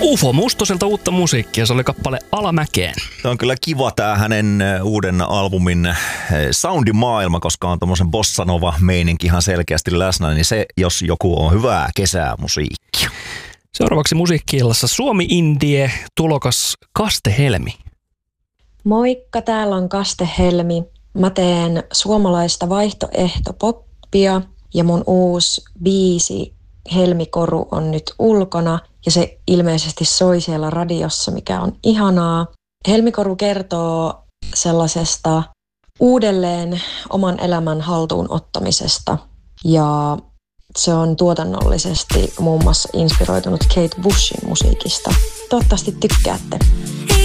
Ufo Mustoselta uutta musiikkia, se oli kappale Alamäkeen. Tämä on kyllä kiva tämä hänen uuden albumin soundimaailma, koska on tommosen bossanova meininki ihan selkeästi läsnä, niin se jos joku on hyvää kesämusiikkia. Seuraavaksi musiikki-illassa Suomi Indie tulokas Kaste Helmi. Moikka, täällä on Kaste Helmi. Mä teen suomalaista vaihtoehtopoppia ja mun uusi biisi Helmikoru on nyt ulkona ja se ilmeisesti soi siellä radiossa, mikä on ihanaa. Helmikoru kertoo sellaisesta uudelleen oman elämän haltuun ottamisesta ja se on tuotannollisesti muun muassa inspiroitunut Kate Bushin musiikista. Toivottavasti tykkäätte.